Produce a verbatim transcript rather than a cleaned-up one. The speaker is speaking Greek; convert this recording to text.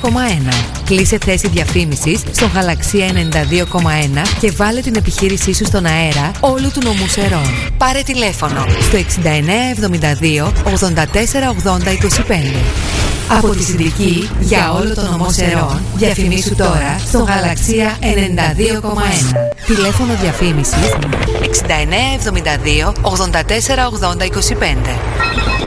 κόμμα ένα. Κλείσε θέση διαφήμισης στο Γαλαξία ενενήντα δύο κόμμα ένα και βάλε την επιχείρησή σου στον αέρα όλου του νομού Σερών. Πάρε τηλέφωνο στο εξήντα εννέα εβδομήντα δύο ογδόντα τέσσερα ογδόντα είκοσι πέντε. Από τη Συνδική για όλο το νομό Σερών, διαφημίσου τώρα στο Γαλαξία ενενήντα δύο κόμμα ένα. Τηλέφωνο διαφήμισης εξήντα εννέα εβδομήντα δύο ογδόντα τέσσερα ογδόντα είκοσι πέντε.